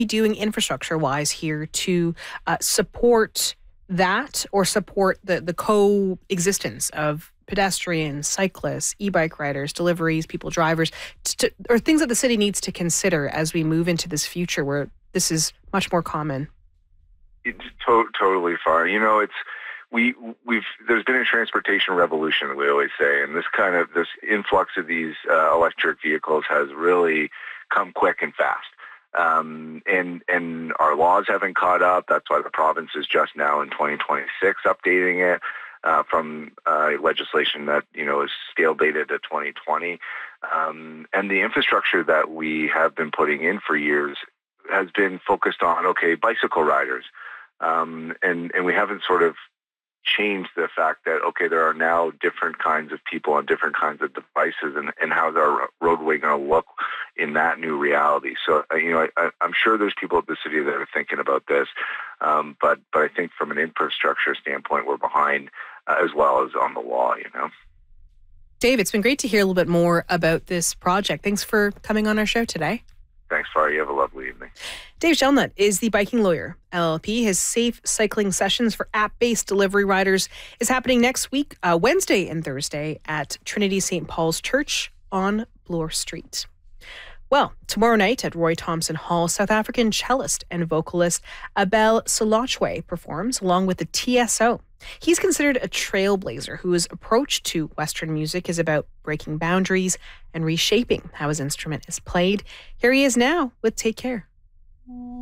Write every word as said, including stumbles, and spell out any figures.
doing infrastructure-wise here to uh, support that or support the, the coexistence of pedestrians, cyclists, e-bike riders, deliveries, people, drivers, to, or things that the city needs to consider as we move into this future where this is much more common? It's to- totally fine. You know, it's we we've there's been a transportation revolution, we always say, and this kind of this influx of these uh, electric vehicles has really come quick and fast. Um, and and our laws haven't caught up. That's why the province is just now in twenty twenty-six updating it uh, from uh, legislation that you know is scale dated to twenty twenty. Um, and the infrastructure that we have been putting in for years has been focused on okay, bicycle riders, um, and and we haven't sort of change the fact that, okay, there are now different kinds of people on different kinds of devices, and, and how's our roadway going to look in that new reality. So, uh, you know, I, I'm sure there's people at the city that are thinking about this, um, but, but I think from an infrastructure standpoint, we're behind uh, as well as on the law, you know. Dave, it's been great to hear a little bit more about this project. Thanks for coming on our show today. Thanks, Farah. You have a lovely evening. Dave Shelnut is the biking lawyer. L L P, his safe cycling sessions for app-based delivery riders is happening next week, uh, Wednesday and Thursday at Trinity Saint Paul's Church on Bloor Street. Well, tomorrow night at Roy Thomson Hall, South African cellist and vocalist Abel Solotwe performs along with the T S O. He's considered a trailblazer whose approach to Western music is about breaking boundaries and reshaping how his instrument is played. Here he is now with Take Care.